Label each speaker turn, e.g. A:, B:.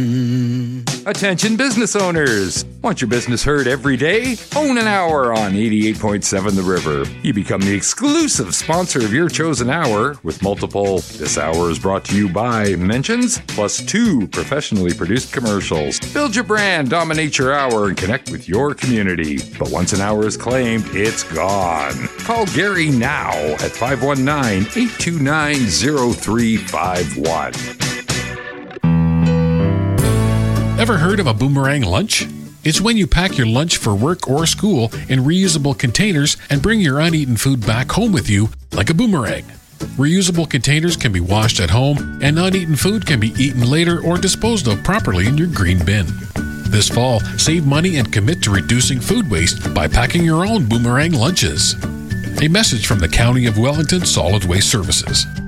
A: Attention business owners! Want your business heard every day? Own an hour on 88.7 The River. You become the exclusive sponsor of your chosen hour with multiple "This hour is brought to you by" mentions, plus 2 professionally produced commercials. Build your brand, dominate your hour, and connect with your community. But once an hour is claimed, it's gone. Call Gary now at 519-829-0351.
B: Ever heard of a boomerang lunch? It's when you pack your lunch for work or school in reusable containers and bring your uneaten food back home with you like a boomerang. Reusable containers can be washed at home, and uneaten food can be eaten later or disposed of properly in your green bin. This fall, save money and commit to reducing food waste by packing your own boomerang lunches. A message from the County of Wellington Solid Waste Services.